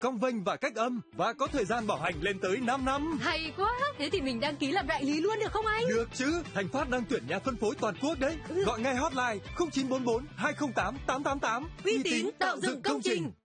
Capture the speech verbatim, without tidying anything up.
cong vênh và cách âm, và có thời gian bảo hành lên tới năm năm. Hay quá, thế thì mình đăng ký làm đại lý luôn được không anh? Được chứ, Thành Phát đang tuyển nhà phân phối toàn quốc đấy. Ừ. Gọi ngay hotline không chín bốn bốn hai không tám tám tám tám. Uy tín tạo dựng công trình.